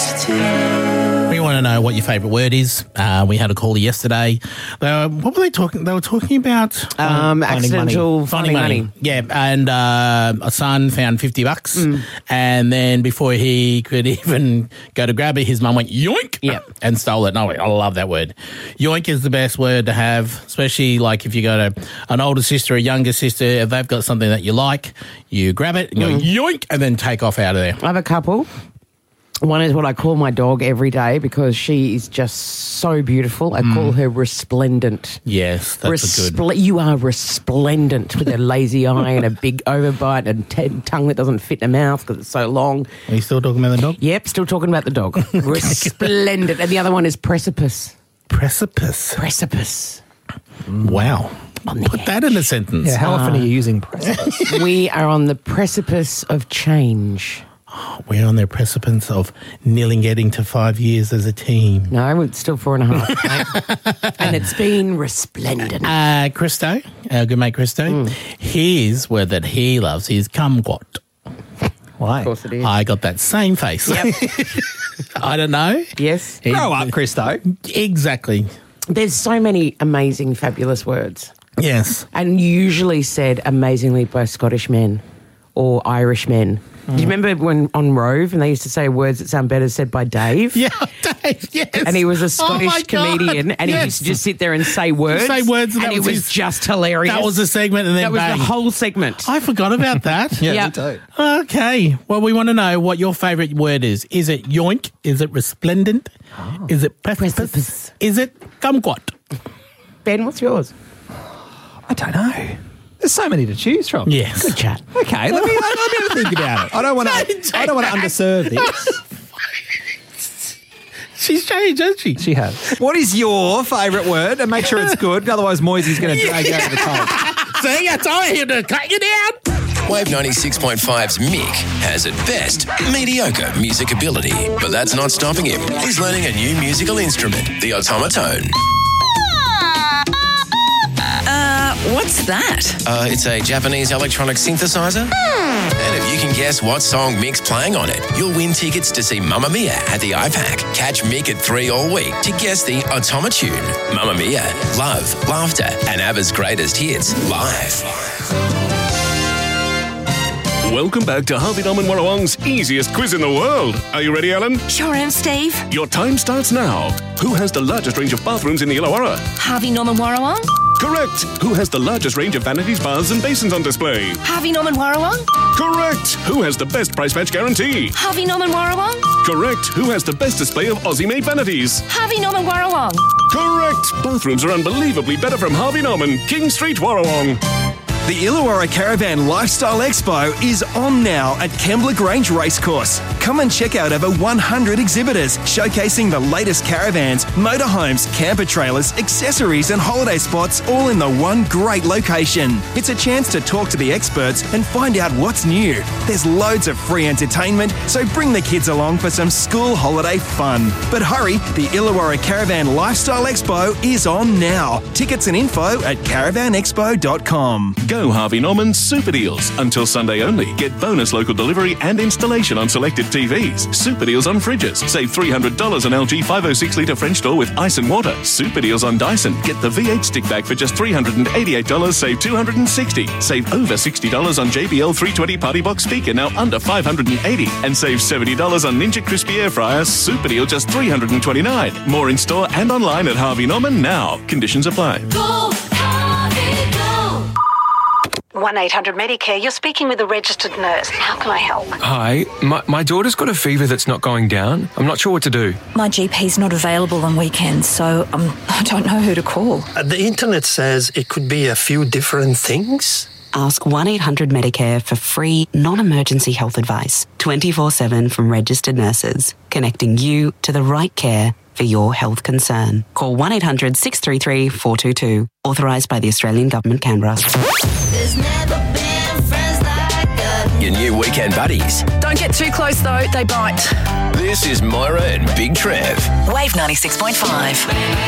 We want to know what your favourite word is. We had a caller yesterday. What were they talking? They were talking about accidental finding money. Yeah, and a son found $50, and then before he could even go to grab it, his mum went yoink, and stole it. No, I love that word. Yoink is the best word to have, especially like if you got an older sister, a younger sister. If they've got something that you like, you grab it and go yoink, and then take off out of there. I have a couple. One is what I call my dog every day because she is just so beautiful. I call her resplendent. Yes, that's a good. You are resplendent with a lazy eye and a big overbite and tongue that doesn't fit in the mouth because it's so long. Are you still talking about the dog? Yep, still talking about the dog. Resplendent. And the other one is precipice. Precipice. Wow. Put that in a sentence. Yeah, how often are you using precipice? We are on the precipice of change. We're on the precipice of nearly getting to 5 years as a team. No, it's still 4.5. Mate. And it's been resplendent. Christo, our good mate Christo, his word that he loves is kumquat. Why? Of course it is. I got that same face. Yep. I don't know. Yes. Grow up, Christo. Exactly. There's so many amazing, fabulous words. Yes. And usually said amazingly by Scottish men or Irish men. Do you remember when on Rove and they used to say words that sound better said by Dave? Yeah, Dave, yes. And he was a Scottish comedian and he used to just sit there and say words. And it was just hilarious. That was the segment and then that was the whole segment. I forgot about that. Yeah, me too. Okay. Well, we want to know what your favourite word is. Is it yoink? Is it resplendent? Is it precipice? Is it kumquat? Ben, what's yours? I don't know. There's so many to choose from. Yes. Good chat. Okay, let me have a think about it. I don't want to underserve this. She's changed, hasn't she? She has. What is your favourite word? And make sure it's good. Otherwise, Moisey's going to drag you over the top. See, I told you to cut you down. Wave 96.5's Mick has at best mediocre music ability, but that's not stopping him. He's learning a new musical instrument, the automaton. What's that? It's a Japanese electronic synthesizer. And if you can guess what song Mick's playing on it, you'll win tickets to see Mamma Mia at the IPAC. Catch Mick at 3 all week to guess the Automatune. Mamma Mia, love, laughter, and ABBA's greatest hits live. Welcome back to Harvey Norman Warrawong's easiest quiz in the world. Are you ready, Alan? Sure am, Steve. Your time starts now. Who has the largest range of bathrooms in the Illawarra? Harvey Norman Warrawong. Correct. Who has the largest range of vanities, baths and basins on display? Harvey Norman Warrawong. Correct. Who has the best price match guarantee? Harvey Norman Warrawong. Correct. Who has the best display of Aussie-made vanities? Harvey Norman Warrawong. Correct. Bathrooms are unbelievably better from Harvey Norman, King Street, Warrawong. The Illawarra Caravan Lifestyle Expo is on now at Kembla Grange Racecourse. Come and check out over 100 exhibitors showcasing the latest caravans, motorhomes, camper trailers, accessories and holiday spots all in the one great location. It's a chance to talk to the experts and find out what's new. There's loads of free entertainment, so bring the kids along for some school holiday fun. But hurry, the Illawarra Caravan Lifestyle Expo is on now. Tickets and info at caravanexpo.com. Go Harvey Norman's Super Deals. Until Sunday only. Get bonus local delivery and installation on selected TVs. Super Deals on fridges. Save $300 on LG 506 litre French door with ice and water. Super Deals on Dyson. Get the V8 stick bag for just $388. Save $260. Save over $60 on JBL 320 Party Box speaker, now under $580. And save $70 on Ninja Crispy Air Fryer. Super Deal just $329. More in store and online at Harvey Norman now. Conditions apply. Go, Harvey, go. 1-800-Medicare, you're speaking with a registered nurse. How can I help? Hi, my daughter's got a fever that's not going down. I'm not sure what to do. My GP's not available on weekends, so I don't know who to call. The internet says it could be a few different things. Ask 1-800-Medicare for free, non-emergency health advice, 24/7 from registered nurses, connecting you to the right care for your health concern. Call 1-800-633-422. Authorised by the Australian Government, Canberra. There's never been friends like us. Your new weekend buddies. Don't get too close, though. They bite. This is Moira and Big Trev. Wave 96.5.